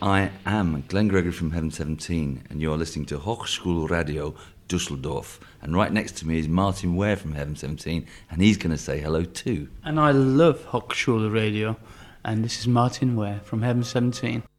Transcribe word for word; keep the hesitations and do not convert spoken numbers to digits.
I am Glenn Gregory from Heaven seventeen, and you're listening to Hochschulradio Dusseldorf. And right next to me is Martin Ware from Heaven seventeen, and he's going to say hello too. And I love Hochschulradio, and this is Martin Ware from Heaven seventeen.